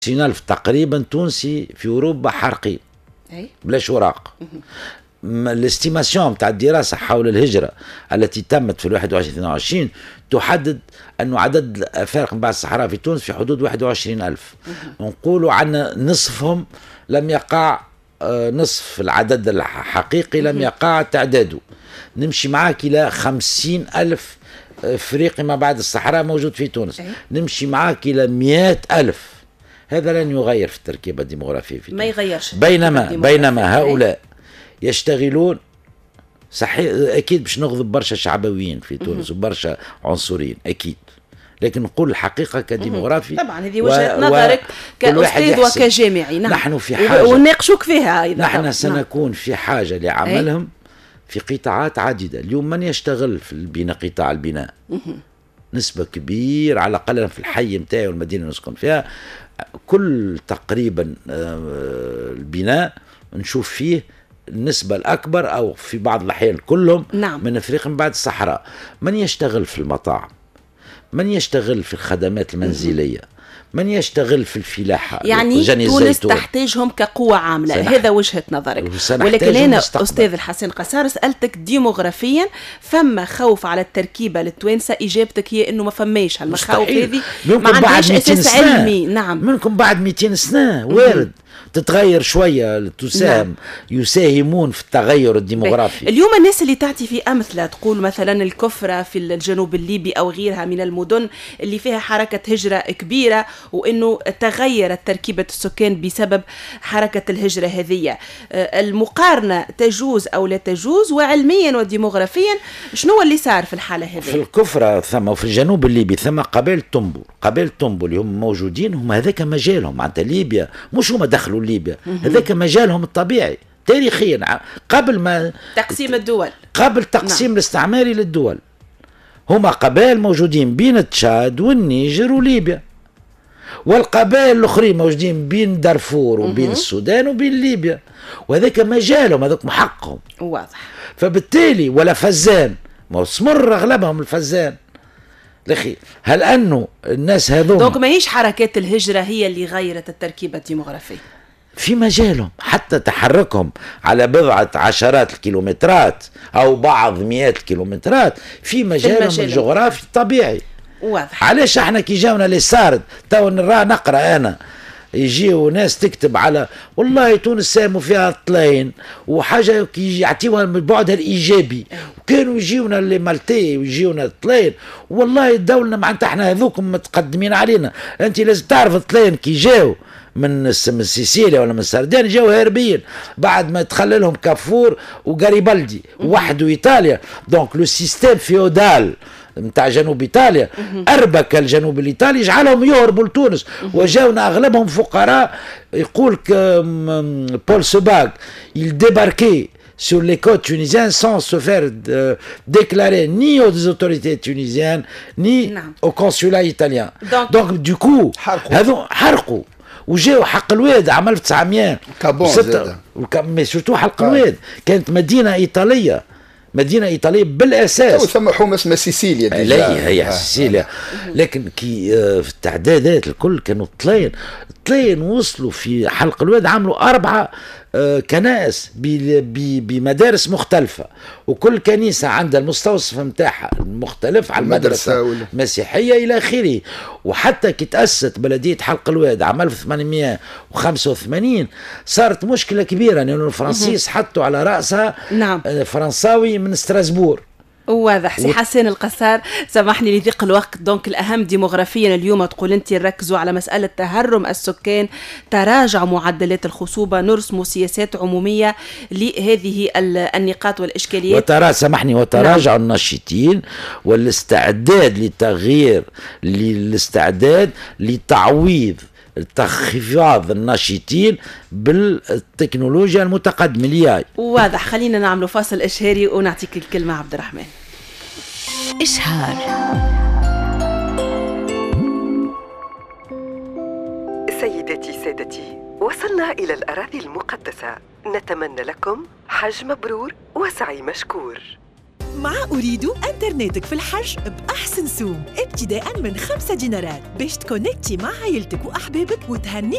20,000 تقريبا تونسي في أوروبا حارقين بلاش وراق. الاستيماسيون تاع الدراسة حول الهجرة التي تمت في 21-22 تحدد أنه عدد الأفارقة من بعد الصحراء في تونس في حدود 21,000. نقولوا عنا نصفهم لم يقع، نصف العدد الحقيقي لم يقع تعداده. نمشي معاك إلى 50,000 افريقي ما بعد الصحراء موجود في تونس. نمشي معاك الى 100,000. هذا لن يغير في التركيبه الديموغرافيه في تونس، ما يغيرش. بينما هؤلاء يشتغلون صحيح، اكيد باش نغضب برشا شعبويين في تونس وبرشا عنصريين اكيد، لكن نقول الحقيقه كديموغرافي. طبعا هذه وجهه نظرك كاستاذ وكجامعي. نعم. نحن في حاجه ونناقشوك فيها ايضا. نحن سنكون في حاجه لعملهم في قطاعات عديدة. اليوم من يشتغل في البناء، قطاع البناء نسبة كبيرة على الأقل في الحي متاعي والمدينة اللي نسكن فيها، كل تقريبا البناء نشوف فيه النسبة الأكبر أو في بعض الأحيان كلهم من أفريقيا من بعد الصحراء. من يشتغل في المطاعم، من يشتغل في الخدمات المنزلية، من يشتغل في الفلاحة. يعني تونس تحتاجهم كقوة عاملة. هذا وجهة نظرك. ولكن أنا أستاذ الحسن قصار سألتك ديموغرافيا فما خوف على التركيبة للتوانسة، إجابتك هي أنه ما فماش. المخاوف هذه ما عندهاش أساس علمي. نعم. منكم بعد 200 سنة وارد تتغير شوية، تساهم يساهمون في التغير الديموغرافي. اليوم الناس اللي تعطي في أمثلة تقول مثلا الكفرة في الجنوب الليبي أو غيرها من المدن اللي فيها حركة هجرة كبيرة، وأنه تغيرت تركيبة السكان بسبب حركة الهجرة هذه، المقارنة تجوز أو لا تجوز؟ وعلميا وديموغرافيا شنو اللي صار في الحالة هذه؟ في الكفرة ثم وفي الجنوب الليبي ثم قبائل طنبو اللي هم موجودين، هم هذاك مجالهم معناتها ليبيا، مش هم دخلوا ليبيا، هذاك مجالهم الطبيعي تاريخيا قبل ما تقسيم الدول، قبل تقسيم الاستعماري للدول. هما قبائل موجودين بين تشاد والنيجر وليبيا، والقبائل الاخرين موجودين بين دارفور وبين السودان وبين ليبيا، وهذاك مجالهم، هذاك محقهم واضح. فبالتالي ولا فزان مسمر اغلبهم الفزان الاخير. هل انه الناس هذول دونك ماهيش حركات الهجره هي اللي غيرت التركيبه الديموغرافيه في مجالهم، حتى تحركهم على بضعة عشرات الكيلومترات أو بعض مئات الكيلومترات في مجالهم الجغرافي الطبيعي. واضح. علاش احنا كي جاونا اللي صارت تو نقرأ أنا يجيو ناس تكتب على والله تونس ساهموا فيها الطلاين وحاجة كي يعطيوها من بعدها الإيجابي، وكانوا يجيونا اللي مالتي ويجيونا الطلاين والله الدولة معناتها احنا هذوكم متقدمين علينا. أنت لازم تعرف الطلاين كي جاو من سيسيليا ولا من سردين جاو هاربين بعد ما تخللهم كافور وغاريبالدي وحدوا إيطاليا. دونك لو سيستيم فيودال نتاع جنوب ايطاليا اربك الجنوب الايطالي جعلهم يهربوا لتونس، وجاونا اغلبهم فقراء. يقول بول سوباغ il débarquait sur les côtes tunisiennes sans se faire déclarer ni aux autorités tunisiennes ni au consulat italien. Donc du coup هذو حرقوا وجاوا حق الواد عام 1900 مي سورتو حق الواد كانت مدينه ايطاليه بالاساس. ثم حومه اسمها سيسيليا. لا هي سيسيليا، لكن كي في التعدادات الكل كانوا طلين وصلوا في حلق الواد عملوا 4 كنائس بمدارس مختلفة، وكل كنيسة عندها المستوصف متاعها المختلف على المدرسة المسيحية إلى آخره. وحتى كي تأسست بلدية حلق الواد عام 1885 صارت مشكلة كبيرة لأن يعني الفرنسيس حطوا على رأسها فرنساوي من ستراسبور. واضح. سي حسين القصار سامحني لضيق الوقت. دونك الأهم ديموغرافيا اليوم تقول أنت نركزوا على مسألة تهرم السكان، تراجع معدلات الخصوبة، نرسموا سياسات عمومية لهذه النقاط والإشكاليات. سامحني وتراجع الناشطين والاستعداد لتغيير الاستعداد لتعويض تخفيض الناشطين بالتكنولوجيا المتقدمة لياي. واضح. خلينا نعملوا فاصل إشهاري ونعطيك الكلمة عبد الرحمن. إشهار. سيدتي سادتي، وصلنا إلى الأراضي المقدسة، نتمنى لكم حج مبرور وسعي مشكور. مع أريد إنترنتك في الحج بأحسن سوم ابتداء من 5 دينارات باش تكونكتي مع عائلتك وأحبابك وتهني